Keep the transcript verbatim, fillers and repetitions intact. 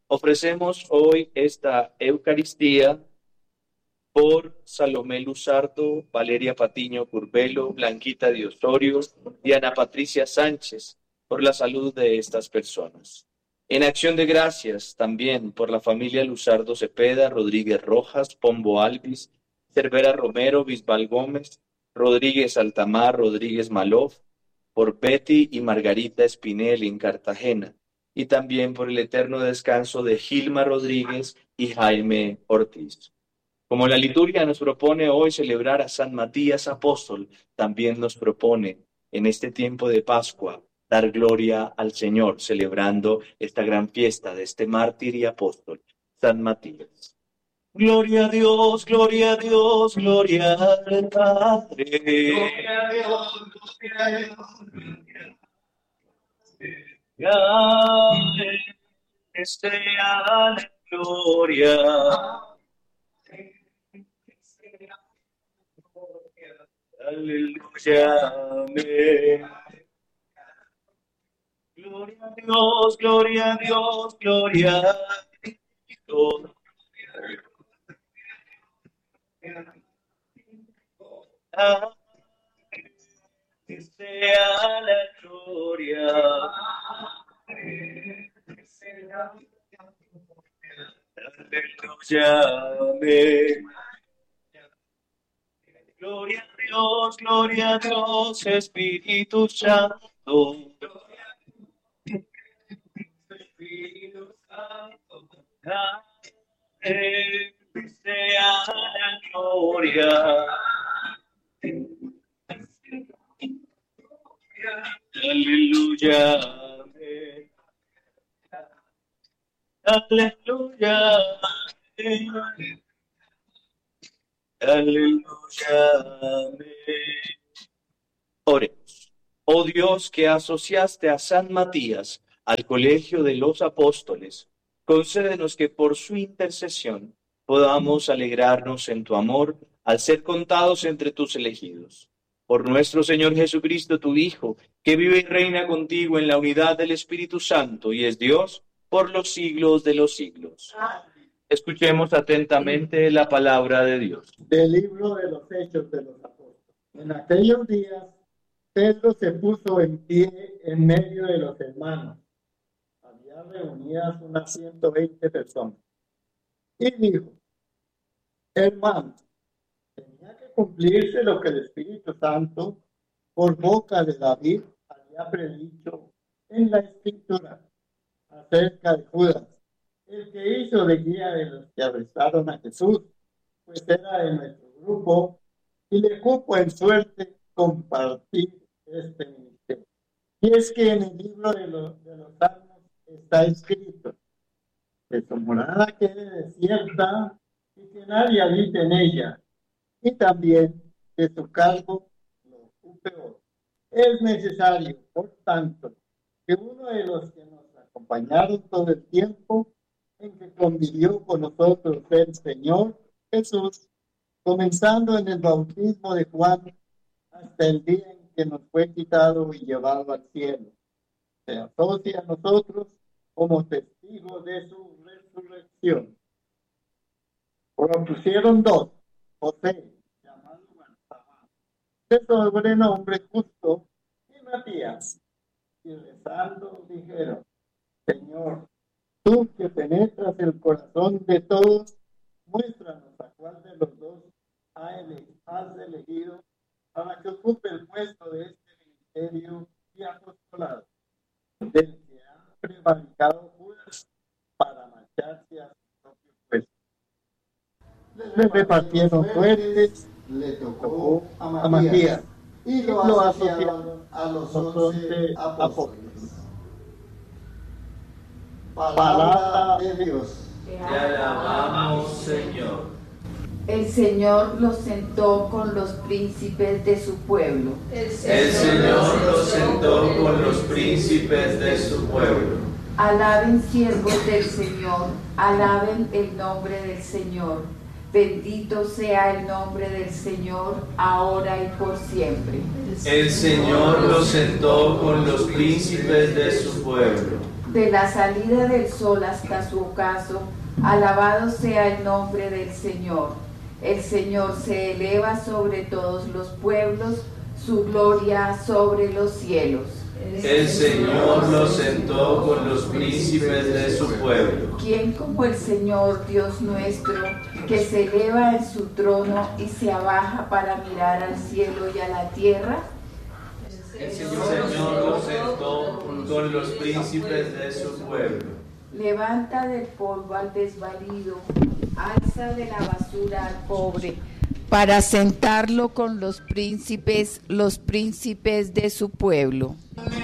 Ofrecemos hoy esta Eucaristía por Salomé Luzardo, Valeria Patiño Curbelo, Blanquita de Osorio y Ana Patricia Sánchez, por la salud de estas personas. En acción de gracias también por la familia Luzardo Cepeda, Rodríguez Rojas, Pombo Alvis, Cervera Romero, Bisbal Gómez, Rodríguez Altamar, Rodríguez Malof, por Betty y Margarita Espinel en Cartagena, y también por el eterno descanso de Gilma Rodríguez y Jaime Ortiz. Como la liturgia nos propone hoy celebrar a San Matías Apóstol, también nos propone en este tiempo de Pascua dar gloria al Señor, celebrando esta gran fiesta de este mártir y apóstol, San Matías. Gloria a Dios, gloria a Dios, gloria al Padre. Gloria a Dios, gloria a Dios, gloria a Dios. Que sea la gloria. Aleluya, amén. Gloria a Dios, gloria a Dios, gloria a Dios. Que sea la gloria. Aleluya, amén. Gloria a Dios, gloria a Dios, Espíritu Santo. Espíritu Santo, que sea la gloria. Aleluya, amén. Aleluya, amén. Aleluya, amén. Oremos. Oh Dios, que asociaste a San Matías al colegio de los apóstoles, concédenos que por su intercesión podamos alegrarnos en tu amor al ser contados entre tus elegidos. Por nuestro Señor Jesucristo, tu Hijo, que vive y reina contigo en la unidad del Espíritu Santo y es Dios por los siglos de los siglos. Escuchemos atentamente la palabra de Dios. Del libro de los Hechos de los Apóstoles. En aquellos días, Pedro se puso en pie en medio de los hermanos. Había reunidas unas ciento veinte personas. Y dijo: hermanos, tenía que cumplirse lo que el Espíritu Santo, por boca de David, había predicho en la Escritura acerca de Judas, el que hizo de guía de los que arrestaron a Jesús, pues era de nuestro grupo, y le cupo en suerte compartir este ministerio. Y es que en el libro de los, de los Salmos está escrito que su morada quede desierta y que nadie habite en ella, y también que su cargo lo ocupe otro. Es necesario, por tanto, que uno de los que nos acompañaron todo el tiempo en que convivió con nosotros el Señor Jesús, comenzando en el bautismo de Juan hasta el día en que nos fue quitado y llevado al cielo, se asocia a nosotros como testigos de su resurrección. Propusieron dos: José, llamado Barsabás, de sobrenombre Justo, y Matías, y rezando dijeron: Señor, tú que penetras el corazón de todos, muéstranos a cuál de los dos has elegido para que ocupe el puesto de este ministerio y apostolado, del que ha prevaricado Judas para marcharse a su propio puesto. Le repartieron fuertes, le tocó a Matías y lo asociaron a los once apóstoles. Palabra de Dios. Te alabamos, Señor. El Señor los sentó con los príncipes de su pueblo. El Señor los sentó con los príncipes de su pueblo. Alaben siervos del Señor, alaben el nombre del Señor. Bendito sea el nombre del Señor, ahora y por siempre. El Señor los sentó con los príncipes de su pueblo. De la salida del sol hasta su ocaso, alabado sea el nombre del Señor. El Señor se eleva sobre todos los pueblos, su gloria sobre los cielos. El Señor lo sentó con los príncipes de su pueblo. ¿Quién como el Señor Dios nuestro, que se eleva en su trono y se abaja para mirar al cielo y a la tierra? El Señor lo sentó con los príncipes de su pueblo. Levanta del polvo al desvalido, alza de la basura al pobre, para sentarlo con los príncipes, los príncipes de su pueblo.